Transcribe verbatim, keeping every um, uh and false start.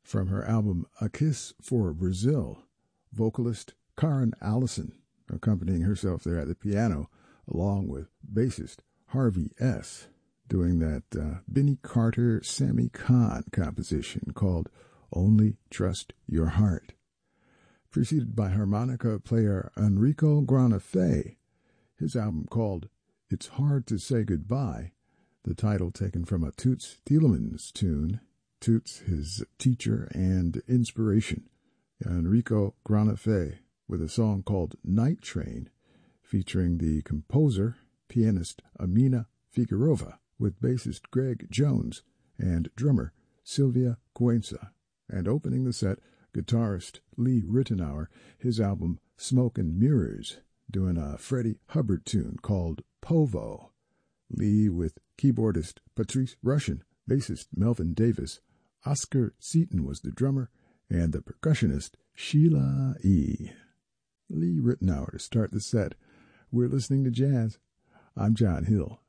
From her album A Kiss for Brazil, vocalist Karen Allison, accompanying herself there at the piano, along with bassist Harvey S., doing that uh, Benny Carter, Sammy Kahn composition called Only Trust Your Heart. Preceded by harmonica player Enrico Granafé, his album called It's Hard to Say Goodbye, the title taken from a Toots Thielemans tune. Toots, his teacher and inspiration. Enrico Granafé with a song called Night Train, featuring the composer, pianist Amina Figueroa, with bassist Greg Jones and drummer Sylvia Cuenca, and opening the set, guitarist Lee Ritenour, his album Smoke and Mirrors, doing a Freddie Hubbard tune called Povo. Lee with keyboardist Patrice Rushen, bassist Melvin Davis, Oscar Seaton was the drummer, and the percussionist Sheila E. Lee Ritenour to start the set. We're listening to jazz. I'm John Hill.